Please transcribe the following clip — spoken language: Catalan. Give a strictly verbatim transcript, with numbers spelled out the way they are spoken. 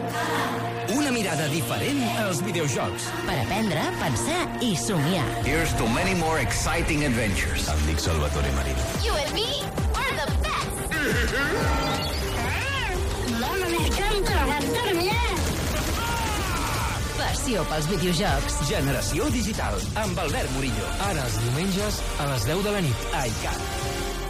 Una mirada diferent als videojocs. Per aprendre, pensar i somiar. Here's to many more exciting adventures. Em dic Salvatore Marino. You and me are the best. Mama, m'encanta gastar-me. Passió pels videojocs. Generació digital, amb Albert Murillo. Ara els diumenges a les deu de la nit. A iCat.